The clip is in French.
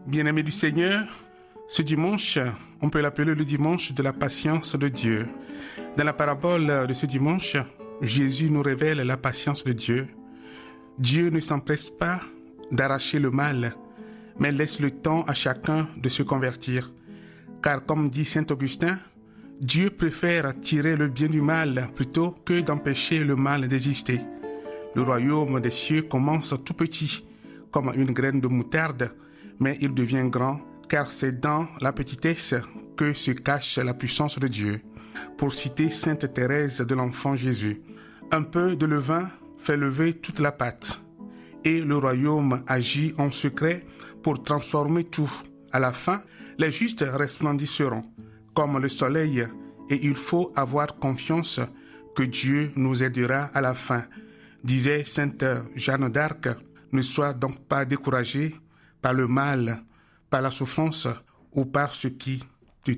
Bien-aimés du Seigneur, ce dimanche, on peut l'appeler le dimanche de la patience de Dieu. Dans la parabole de ce dimanche, Jésus nous révèle la patience de Dieu. Dieu ne s'empresse pas d'arracher le mal, mais laisse le temps à chacun de se convertir. Car comme dit saint Augustin, Dieu préfère tirer le bien du mal plutôt que d'empêcher le mal d'exister. Le royaume des cieux commence tout petit, comme une graine de moutarde, mais il devient grand, car c'est dans la petitesse que se cache la puissance de Dieu. Pour citer sainte Thérèse de l'Enfant Jésus, un peu de levain fait lever toute la pâte, et le royaume agit en secret pour transformer tout. À la fin, les justes resplendisseront comme le soleil, et il faut avoir confiance que Dieu nous aidera à la fin. Disait sainte Jeanne d'Arc, ne sois donc pas découragé par le mal, par la souffrance ou par ce qui